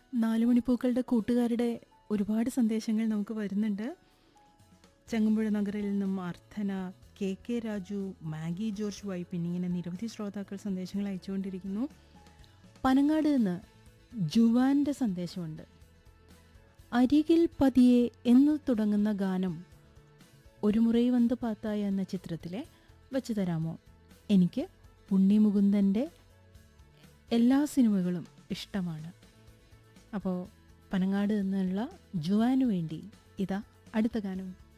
നാലുമണിപ്പൂക്കളുടെ കൂട്ടുകാരുടെ ഒരുപാട് സന്ദേശങ്ങൾ നമുക്ക് വരുന്നുണ്ട്. ചങ്ങമ്പുഴ നഗറിൽ നിന്നും അർത്ഥന, K Raju, Maggi George Vypin, ഇങ്ങനെ നിരവധി ശ്രോതാക്കൾ സന്ദേശങ്ങൾ അയച്ചുകൊണ്ടിരിക്കുന്നു. പനങ്ങാട് നിന്ന് ജുവാൻ്റെ സന്ദേശമുണ്ട്. അരികിൽ പതിയെ എന്ന് തുടങ്ങുന്ന ഗാനം ഒരു മുറൈ വന്ന് പാത്തായ എന്ന ചിത്രത്തിലെ വെച്ച് തരാമോ? എനിക്ക് ഉണ്ണിമുകുന്ദൻ്റെ എല്ലാ സിനിമകളും ഇഷ്ടമാണ്. അപ്പോൾ പനങ്ങാട് നിന്നുള്ള ജുവാനു വേണ്ടി ഇതാ അടുത്ത ഗാനം.